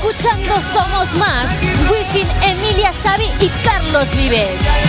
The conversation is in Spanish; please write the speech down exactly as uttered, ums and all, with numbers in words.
escuchando Somos Más, Wisin, Emilia, Xavi y Carlos Vives.